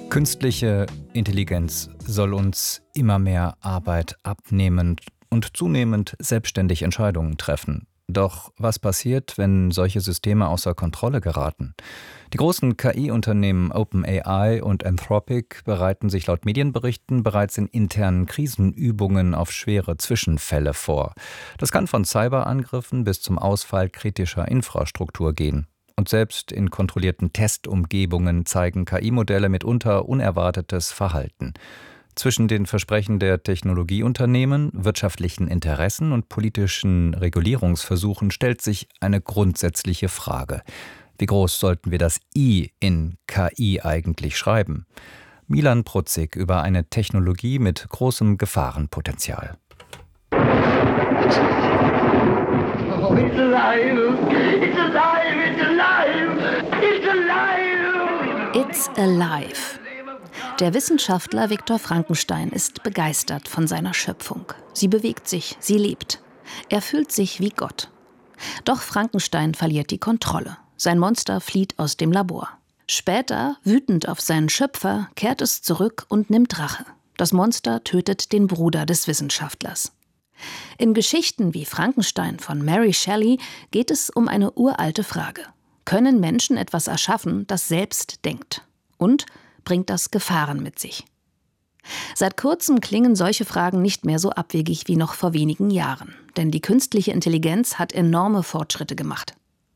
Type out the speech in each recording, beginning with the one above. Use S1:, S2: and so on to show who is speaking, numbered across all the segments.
S1: Künstliche Intelligenz soll uns immer mehr Arbeit abnehmen und zunehmend selbstständig Entscheidungen treffen. Doch was passiert, wenn solche Systeme außer Kontrolle geraten? Die großen KI-Unternehmen OpenAI und Anthropic bereiten sich laut Medienberichten bereits in internen Krisenübungen auf schwere Zwischenfälle vor. Das kann von Cyberangriffen bis zum Ausfall kritischer Infrastruktur gehen. Und selbst in kontrollierten Testumgebungen zeigen KI-Modelle mitunter unerwartetes Verhalten. Zwischen den Versprechen der Technologieunternehmen, wirtschaftlichen Interessen und politischen Regulierungsversuchen stellt sich eine grundsätzliche Frage. Wie groß sollten wir das I in KI eigentlich schreiben? Milan Pruzig über eine Technologie mit großem Gefahrenpotenzial.
S2: Oh, it's alive! It's alive! It's alive! It's alive!
S3: It's alive. Der Wissenschaftler Viktor Frankenstein ist begeistert von seiner Schöpfung. Sie bewegt sich, sie lebt. Er fühlt sich wie Gott. Doch Frankenstein verliert die Kontrolle. Sein Monster flieht aus dem Labor. Später, wütend auf seinen Schöpfer, kehrt es zurück und nimmt Rache. Das Monster tötet den Bruder des Wissenschaftlers. In Geschichten wie Frankenstein von Mary Shelley geht es um eine uralte Frage. Können Menschen etwas erschaffen, das selbst denkt? Und bringt das Gefahren mit sich? Seit kurzem klingen solche Fragen nicht mehr so abwegig wie noch vor wenigen Jahren. Denn die künstliche Intelligenz hat enorme Fortschritte gemacht.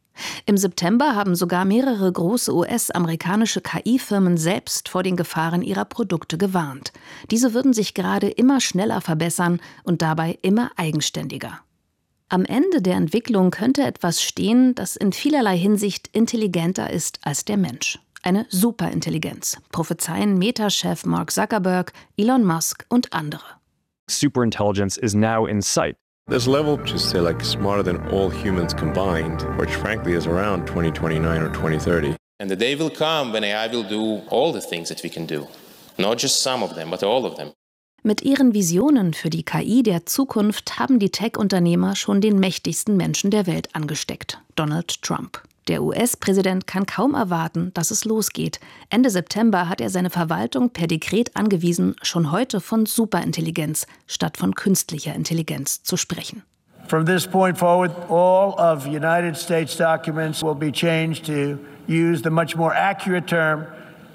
S3: Im September haben sogar mehrere große US-amerikanische KI-Firmen selbst vor den Gefahren ihrer Produkte gewarnt. Diese würden sich gerade immer schneller verbessern und dabei immer eigenständiger. Am Ende der Entwicklung könnte etwas stehen, das in vielerlei Hinsicht intelligenter ist als der Mensch. Eine Superintelligenz, prophezeien Meta-Chef Mark Zuckerberg, Elon Musk und andere.
S4: Superintelligence is now in sight.
S5: This level, just say like smarter than all humans combined, which frankly is around 2029 or 2030.
S6: And the day will come when AI will do all the things that we can do. Not just some of them, but all of them.
S3: Mit ihren Visionen für die KI der Zukunft haben die Tech-Unternehmer schon den mächtigsten Menschen der Welt angesteckt, Donald Trump. Der US-Präsident kann kaum erwarten, dass es losgeht. Ende September hat er seine Verwaltung per Dekret angewiesen, schon heute von Superintelligenz statt von künstlicher Intelligenz zu sprechen.
S7: From this point forward, all of United States documents will be changed to use the much more accurate term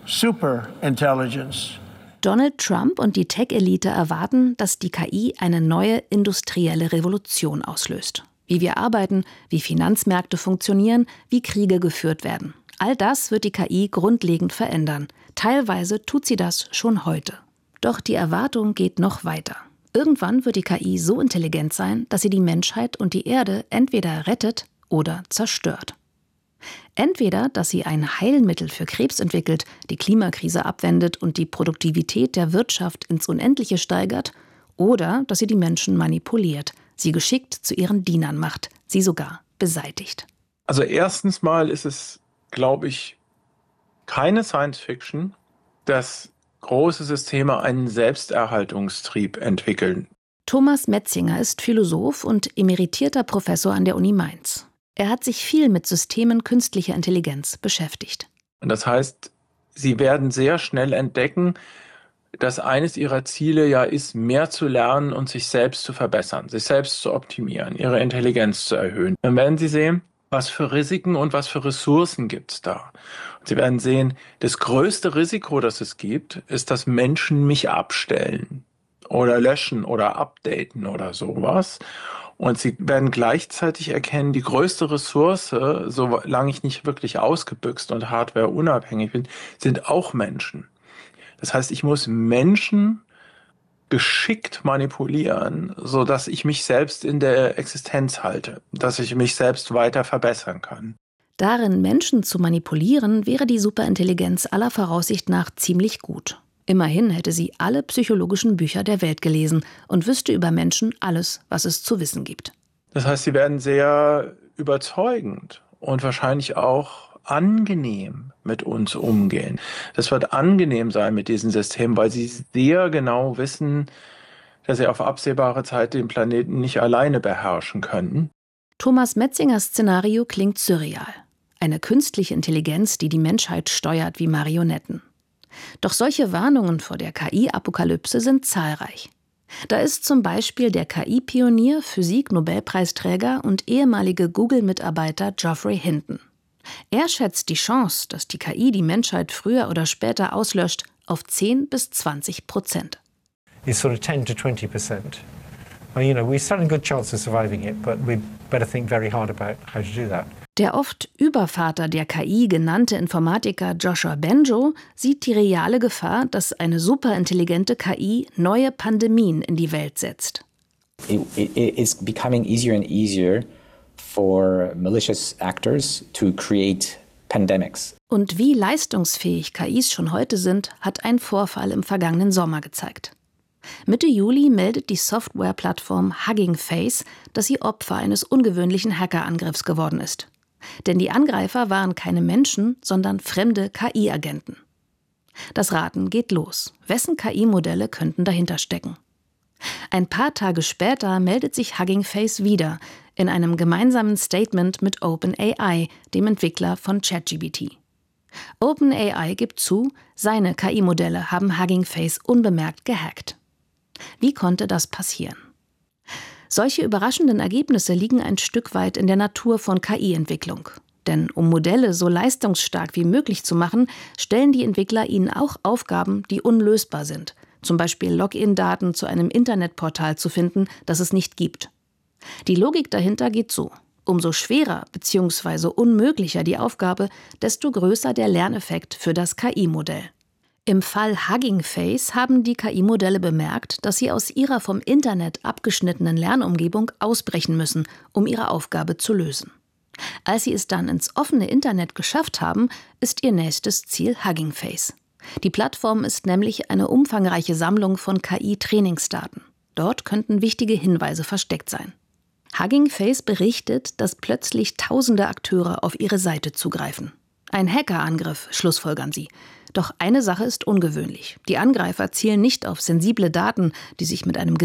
S7: superintelligence.
S3: Donald Trump und die Tech-Elite erwarten, dass die KI eine neue industrielle Revolution auslöst. Wie wir arbeiten, wie Finanzmärkte funktionieren, wie Kriege geführt werden. All das wird die KI grundlegend verändern. Teilweise tut sie das schon heute. Doch die Erwartung geht noch weiter. Irgendwann wird die KI so intelligent sein, dass sie die Menschheit und die Erde entweder rettet oder zerstört. Entweder, dass sie ein Heilmittel für Krebs entwickelt, die Klimakrise abwendet und die Produktivität der Wirtschaft ins Unendliche steigert, oder dass sie die Menschen manipuliert, sie geschickt zu ihren Dienern macht, sie sogar beseitigt.
S8: Also erstens mal ist es, glaube ich, keine Science-Fiction, dass große Systeme einen Selbsterhaltungstrieb entwickeln.
S3: Thomas Metzinger ist Philosoph und emeritierter Professor an der Uni Mainz. Er hat sich viel mit Systemen künstlicher Intelligenz beschäftigt.
S8: Und das heißt, sie werden sehr schnell entdecken, dass eines ihrer Ziele ja ist, mehr zu lernen und sich selbst zu verbessern, sich selbst zu optimieren, ihre Intelligenz zu erhöhen. Dann werden sie sehen, was für Risiken und was für Ressourcen gibt es da. Und sie werden sehen, das größte Risiko, das es gibt, ist, dass Menschen mich abstellen oder löschen oder updaten oder sowas. Und sie werden gleichzeitig erkennen, die größte Ressource, solange ich nicht wirklich ausgebüxt und hardwareunabhängig bin, sind auch Menschen. Das heißt, ich muss Menschen geschickt manipulieren, sodass ich mich selbst in der Existenz halte, dass ich mich selbst weiter verbessern kann.
S3: Darin Menschen zu manipulieren, wäre die Superintelligenz aller Voraussicht nach ziemlich gut. Immerhin hätte sie alle psychologischen Bücher der Welt gelesen und wüsste über Menschen alles, was es zu wissen gibt.
S8: Das heißt, sie werden sehr überzeugend und wahrscheinlich auch angenehm mit uns umgehen. Das wird angenehm sein mit diesen Systemen, weil sie sehr genau wissen, dass sie auf absehbare Zeit den Planeten nicht alleine beherrschen können.
S3: Thomas Metzingers Szenario klingt surreal. Eine künstliche Intelligenz, die die Menschheit steuert wie Marionetten. Doch solche Warnungen vor der KI-Apokalypse sind zahlreich. Da ist zum Beispiel der KI-Pionier, Physik-Nobelpreisträger und ehemalige Google-Mitarbeiter Geoffrey Hinton. Er schätzt die Chance, dass die KI die Menschheit früher oder später auslöscht, auf 10 bis 20%.
S9: It's sort of 10 to 20%. Well, we stand a good chance of surviving it, but we better think very hard about how to do that.
S3: Der oft Übervater der KI genannte Informatiker Joshua Bengio sieht die reale Gefahr, dass eine superintelligente KI neue Pandemien in die Welt setzt.
S10: It is becoming easier and easier for malicious actors to create pandemics.
S3: Und wie leistungsfähig KIs schon heute sind, hat ein Vorfall im vergangenen Sommer gezeigt. Mitte Juli meldet die Softwareplattform Hugging Face, dass sie Opfer eines ungewöhnlichen Hackerangriffs geworden ist. Denn die Angreifer waren keine Menschen, sondern fremde KI-Agenten. Das Raten geht los. Wessen KI-Modelle könnten dahinter stecken? Ein paar Tage später meldet sich Hugging Face wieder in einem gemeinsamen Statement mit OpenAI, dem Entwickler von ChatGPT. OpenAI gibt zu, seine KI-Modelle haben Hugging Face unbemerkt gehackt. Wie konnte das passieren? Solche überraschenden Ergebnisse liegen ein Stück weit in der Natur von KI-Entwicklung. Denn um Modelle so leistungsstark wie möglich zu machen, stellen die Entwickler ihnen auch Aufgaben, die unlösbar sind. Zum Beispiel Login-Daten zu einem Internetportal zu finden, das es nicht gibt. Die Logik dahinter geht so: Umso schwerer bzw. unmöglicher die Aufgabe, desto größer der Lerneffekt für das KI-Modell. Im Fall Hugging Face haben die KI-Modelle bemerkt, dass sie aus ihrer vom Internet abgeschnittenen Lernumgebung ausbrechen müssen, um ihre Aufgabe zu lösen. Als sie es dann ins offene Internet geschafft haben, ist ihr nächstes Ziel Hugging Face. Die Plattform ist nämlich eine umfangreiche Sammlung von KI-Trainingsdaten. Dort könnten wichtige Hinweise versteckt sein. Hugging Face berichtet, dass plötzlich tausende Akteure auf ihre Seite zugreifen. Ein Hackerangriff, schlussfolgern sie. Doch eine Sache ist ungewöhnlich. Die Angreifer zielen nicht auf sensible Daten, die sich mit einem